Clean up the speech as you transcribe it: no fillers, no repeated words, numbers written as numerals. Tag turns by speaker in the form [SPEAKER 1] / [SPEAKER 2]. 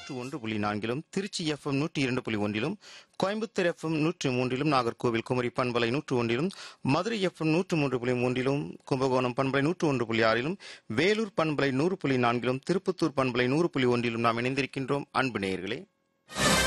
[SPEAKER 1] 101.4, Trichy FM 102.1, Coimbatore FM 103, Nagercoil Kumari பண்பலை 101, Madurai FM 103.3, Kumbakonam பண்பலை 101.6, வேலூர் பண்பலை 100.4, திருப்பத்தூர் பண்பலை 100.1 நாம் இணைந்திருக்கின்றோம். அன்பு நேயர்களே,